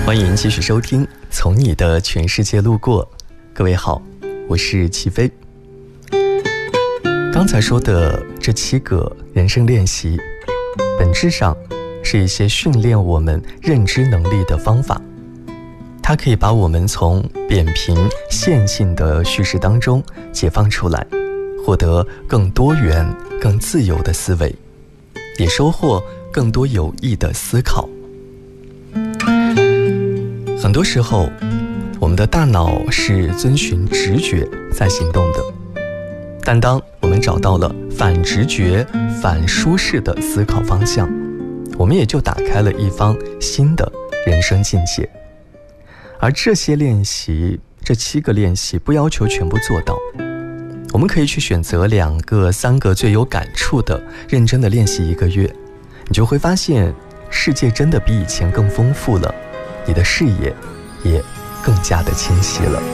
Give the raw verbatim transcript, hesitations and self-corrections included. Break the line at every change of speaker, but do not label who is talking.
欢迎继续收听《从你的全世界路过》。各位好，我是齐飞。刚才说的这七个人生练习，本质上是一些训练我们认知能力的方法。它可以把我们从扁平线性的叙事当中解放出来，获得更多元、更自由的思维，也收获更多有益的思考。很多时候，我们的大脑是遵循直觉在行动的，但当我们找到了反直觉、反舒适的思考方向，我们也就打开了一方新的人生境界。而这些练习，这七个练习不要求全部做到，我们可以去选择两个、三个最有感触的，认真的练习一个月，你就会发现世界真的比以前更丰富了，你的视野也更加的清晰了。